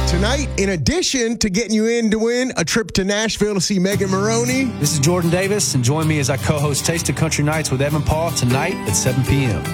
Tonight, in addition to getting you in to win a trip to Nashville to see Megan Maroney, this is Jordan Davis, and join me as I co-host Taste of Country Nights with Evan Paul tonight at 7 p.m.